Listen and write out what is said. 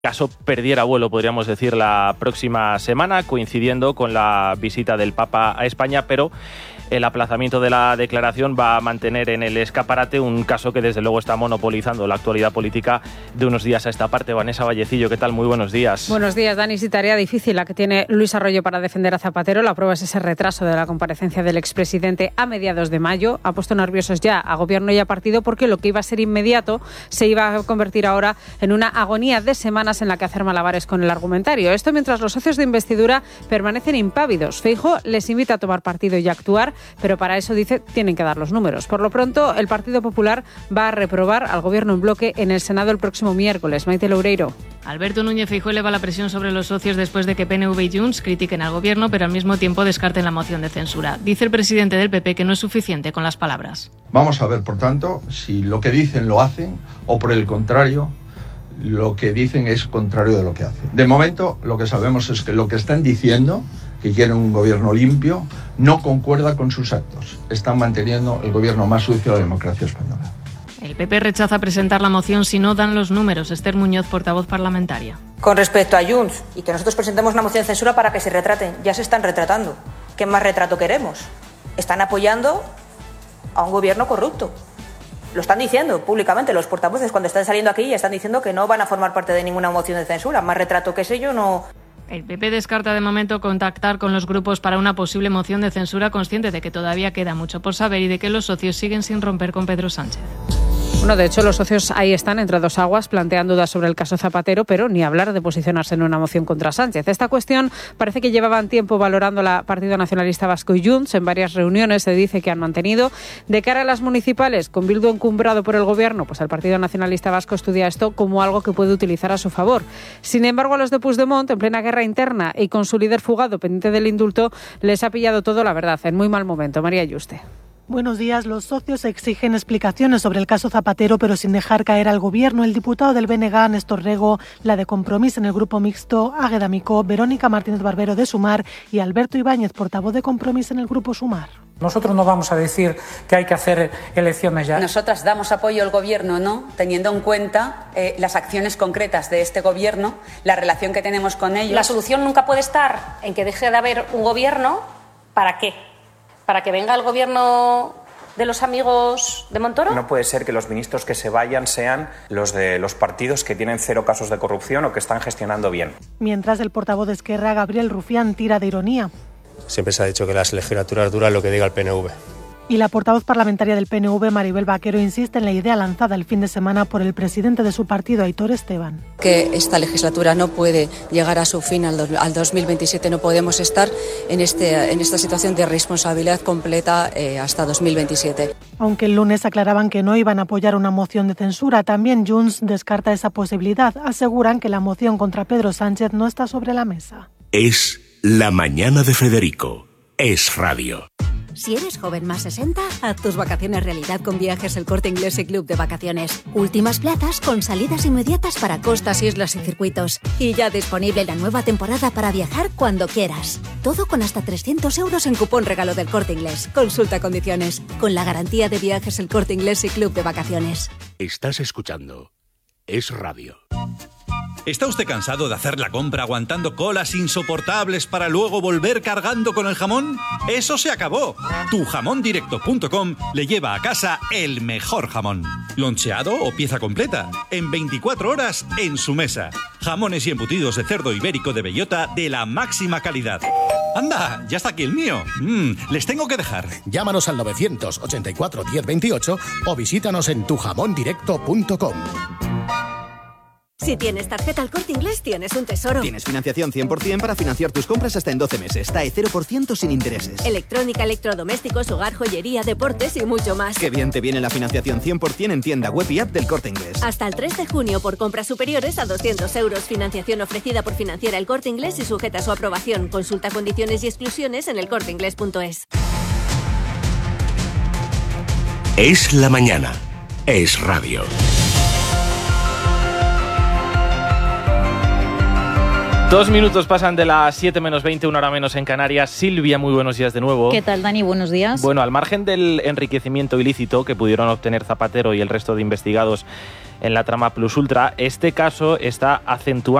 caso perdiera vuelo, podríamos decir, la próxima semana, coincidiendo con la visita del Papa a España, pero el aplazamiento de la declaración va a mantener en el escaparate un caso que desde luego está monopolizando la actualidad política de unos días a esta parte. Vanessa Vallecillo, ¿qué tal? Muy buenos días. Buenos días, Dani. Sí, tarea difícil la que tiene Luis Arroyo para defender a Zapatero. La prueba es ese retraso de la comparecencia del expresidente a mediados de mayo. Ha puesto nerviosos ya a gobierno y a partido porque lo que iba a ser inmediato se iba a convertir ahora en una agonía de semanas en la que hacer malabares con el argumentario. Esto mientras los socios de investidura permanecen impávidos. Feijóo les invita a tomar partido y a actuar, pero para eso, dice, tienen que dar los números. Por lo pronto, el Partido Popular va a reprobar al Gobierno en bloque en el Senado el próximo miércoles. Maite Loureiro. Alberto Núñez Feijóo eleva la presión sobre los socios después de que PNV y Junts critiquen al Gobierno, pero al mismo tiempo descarten la moción de censura. Dice el presidente del PP que no es suficiente con las palabras. Vamos a ver, por tanto, si lo que dicen lo hacen o, por el contrario, lo que dicen es contrario de lo que hacen. De momento, lo que sabemos es que lo que están diciendo, que quieren un gobierno limpio, no concuerda con sus actos. Están manteniendo el gobierno más sucio de la democracia española. El PP rechaza presentar la moción si no dan los números. Esther Muñoz, portavoz parlamentaria. Con respecto a Junts y que nosotros presentemos una moción de censura para que se retraten, ya se están retratando. ¿Qué más retrato queremos? Están apoyando a un gobierno corrupto. Lo están diciendo públicamente los portavoces cuando están saliendo aquí y están diciendo que no van a formar parte de ninguna moción de censura. Más retrato que ese yo no. El PP descarta de momento contactar con los grupos para una posible moción de censura, consciente de que todavía queda mucho por saber y de que los socios siguen sin romper con Pedro Sánchez. Bueno, de hecho, los socios ahí están entre dos aguas, plantean dudas sobre el caso Zapatero, pero ni hablar de posicionarse en una moción contra Sánchez. Esta cuestión parece que llevaban tiempo valorando la Partido Nacionalista Vasco y Junts. En varias reuniones se dice que han mantenido. De cara a las municipales, con Bildu encumbrado por el Gobierno, pues el Partido Nacionalista Vasco estudia esto como algo que puede utilizar a su favor. Sin embargo, a los de Puigdemont, en plena guerra interna y con su líder fugado pendiente del indulto, les ha pillado todo, la verdad, en muy mal momento. María Yuste. Buenos días. Los socios exigen explicaciones sobre el caso Zapatero, pero sin dejar caer al Gobierno. El diputado del BNG, Néstor Rego, la de Compromís en el Grupo Mixto, Águeda Micó, Verónica Martínez Barbero de Sumar y Alberto Ibáñez, portavoz de Compromís en el Grupo Sumar. Nosotros no vamos a decir que hay que hacer elecciones ya. Nosotras damos apoyo al Gobierno, ¿no?, teniendo en cuenta las acciones concretas de este Gobierno, la relación que tenemos con ellos. La solución nunca puede estar en que deje de haber un Gobierno. ¿Para qué? ¿Para que venga el Gobierno de los amigos de Montoro? No puede ser que los ministros que se vayan sean los de los partidos que tienen 0 casos de corrupción o que están gestionando bien. Mientras el portavoz de Esquerra, Gabriel Rufián, tira de ironía. Siempre se ha dicho que las legislaturas duran lo que diga el PNV. Y la portavoz parlamentaria del PNV, Maribel Vaquero, insiste en la idea lanzada el fin de semana por el presidente de su partido, Aitor Esteban. Que esta legislatura no puede llegar a su fin al 2027, no podemos estar en esta situación de responsabilidad completa hasta 2027. Aunque el lunes aclaraban que no iban a apoyar una moción de censura, también Junts descarta esa posibilidad. Aseguran que la moción contra Pedro Sánchez no está sobre la mesa. Es La Mañana de Federico. Es radio. Si eres joven más 60, haz tus vacaciones realidad con Viajes El Corte Inglés y Club de Vacaciones. Últimas plazas con salidas inmediatas para costas, islas y circuitos. Y ya disponible la nueva temporada para viajar cuando quieras. Todo con hasta 300 euros en cupón regalo del Corte Inglés. Consulta condiciones. Con la garantía de Viajes El Corte Inglés y Club de Vacaciones. Estás escuchando Es radio. ¿Está usted cansado de hacer la compra aguantando colas insoportables para luego volver cargando con el jamón? ¡Eso se acabó! Tujamondirecto.com le lleva a casa el mejor jamón. Loncheado o pieza completa. En 24 horas en su mesa. Jamones y embutidos de cerdo ibérico de bellota de la máxima calidad. ¡Anda! ¡Ya está aquí el mío! Les tengo que dejar. Llámanos al 984 1028 o visítanos en tujamondirecto.com. Si tienes tarjeta El Corte Inglés, tienes un tesoro. Tienes financiación 100% para financiar tus compras hasta en 12 meses. TAE 0% sin intereses. Electrónica, electrodomésticos, hogar, joyería, deportes y mucho más. Qué bien te viene la financiación 100% en tienda web y app del Corte Inglés. Hasta el 3 de junio por compras superiores a 200 euros. Financiación ofrecida por Financiera El Corte Inglés y sujeta a su aprobación. Consulta condiciones y exclusiones en elcorteinglés.es. Es la mañana. Es radio. 2 minutos pasan de las 7 menos 20, 1 hora menos en Canarias. Silvia, muy buenos días de nuevo. ¿Qué tal, Dani? Buenos días. Bueno, al margen del enriquecimiento ilícito que pudieron obtener Zapatero y el resto de investigados en la trama Plus Ultra, este caso está acentuando